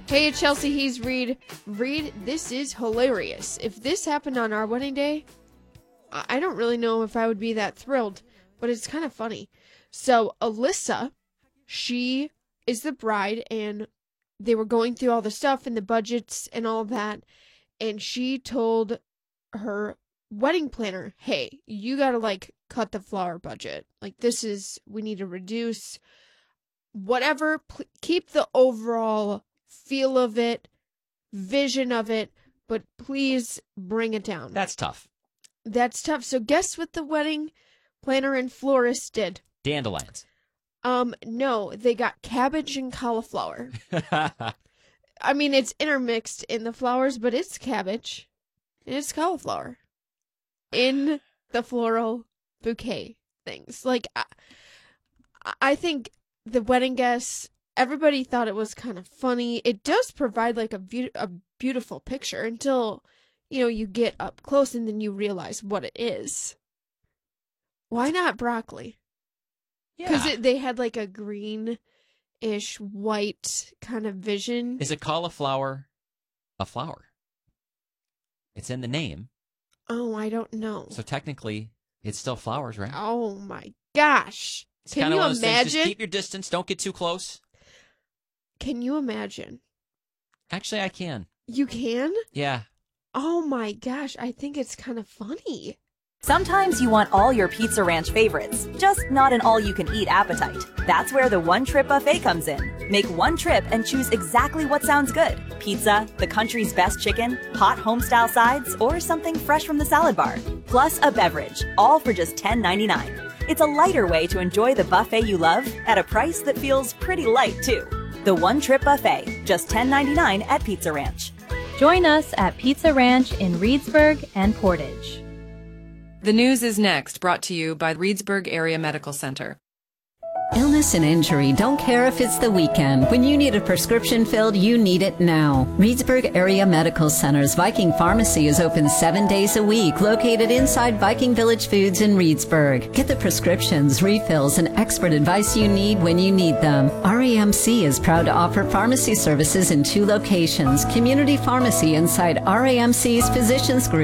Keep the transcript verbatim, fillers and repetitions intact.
Hey, it's Chelsea. He's Reed. Reed, this is hilarious. If this happened on our wedding day, I don't really know if I would be that thrilled, but it's kind of funny. So, Alyssa, she is the bride, and they were going through all the stuff and the budgets and all of that, and she told her wedding planner, hey, you gotta, like, cut the flower budget. Like, this is, we need to reduce whatever, pl- keep the overall feel of it, vision of it, but please bring it down. That's tough. That's tough. So guess what the wedding planner and florist did? Dandelions. Um, no, they got cabbage and cauliflower. I mean, it's intermixed in the flowers, but it's cabbage and it's cauliflower in the floral bouquet things. Like, I, I think the wedding guests, everybody thought it was kind of funny. It does provide like a, be- a beautiful picture until, you know, you get up close and then you realize what it is. Why not broccoli? Because Yeah. they had like a green-ish white kind of vision. Is a cauliflower a flower? It's in the name. Oh, I don't know. So technically, it's still flowers, right? Oh my gosh. It's Can kinda you one of those things, imagine? just keep your distance. Don't get too close. Can you imagine? Actually, I can. You can? Yeah. Oh my gosh, I think it's kind of funny. Sometimes you want all your Pizza Ranch favorites, just not an all-you-can-eat appetite. That's where the One Trip Buffet comes in. Make one trip and choose exactly what sounds good. Pizza, the country's best chicken, hot home-style sides, or something fresh from the salad bar. Plus a beverage, all for just ten ninety-nine. It's a lighter way to enjoy the buffet you love at a price that feels pretty light, too. The One Trip Buffet, just ten ninety-nine at Pizza Ranch. Join us at Pizza Ranch in Reedsburg and Portage. The news is next, brought to you by Reedsburg Area Medical Center. Illness and injury don't care if it's the weekend. When you need a prescription filled, you need it now. Reedsburg Area Medical Center's Viking Pharmacy is open seven days a week, located inside Viking Village Foods in Reedsburg. Get the prescriptions, refills, and expert advice you need when you need them. R A M C is proud to offer pharmacy services in two locations. Community Pharmacy inside R A M C's Physicians Group